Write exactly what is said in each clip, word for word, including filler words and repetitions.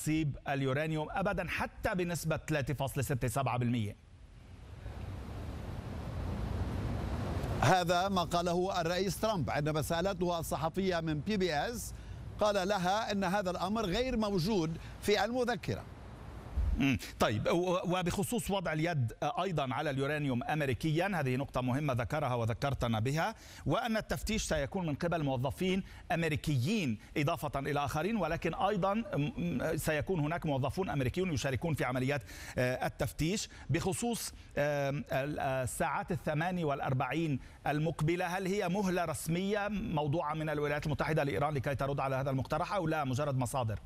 نصيب اليورانيوم أبدا حتى بنسبة ثلاثة فاصلة ستة سبعة بالمئة. هذا ما قاله الرئيس ترامب عندما سألته الصحفية من بي بي اس، قال لها أن هذا الأمر غير موجود في المذكرة. طيب، وبخصوص وضع اليد أيضا على اليورانيوم أمريكيا، هذه نقطة مهمة ذكرها وذكرتنا بها، وأن التفتيش سيكون من قبل موظفين أمريكيين إضافة إلى آخرين، ولكن أيضا سيكون هناك موظفون أمريكيون يشاركون في عمليات التفتيش. بخصوص الساعات الثمانية والأربعين المقبلة، هل هي مهلة رسمية موضوعة من الولايات المتحدة لإيران لكي ترد على هذا المقترح أو لا مجرد مصادر؟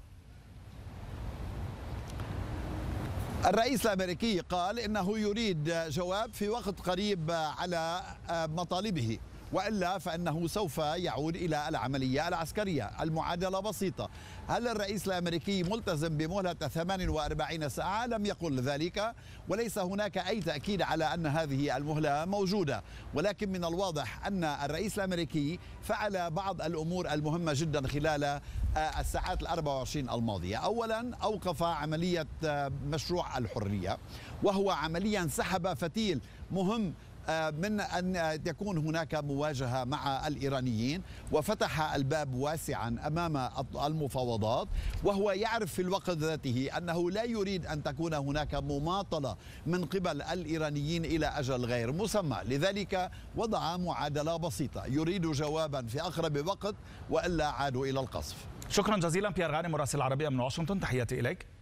الرئيس الأمريكي قال إنه يريد جواب في وقت قريب على مطالبه، وإلا فإنه سوف يعود إلى العملية العسكرية. المعادلة بسيطة، هل الرئيس الأمريكي ملتزم بمهلة ثمانية وأربعين ساعة؟ لم يقل ذلك، وليس هناك أي تأكيد على أن هذه المهلة موجودة، ولكن من الواضح أن الرئيس الأمريكي فعل بعض الأمور المهمة جدا خلال الساعات الأربع وعشرين الماضية. أولا أوقف عملية مشروع الحرية، وهو عمليا سحب فتيل مهم من أن يكون هناك مواجهة مع الإيرانيين، وفتح الباب واسعا أمام المفاوضات، وهو يعرف في الوقت ذاته أنه لا يريد أن تكون هناك مماطلة من قبل الإيرانيين إلى أجل غير مسمى. لذلك وضع معادلة بسيطة، يريد جوابا في أقرب وقت وإلا عادوا إلى القصف. شكرا جزيلا بيير غانم، مراسل العربية من واشنطن، تحياتي إليك.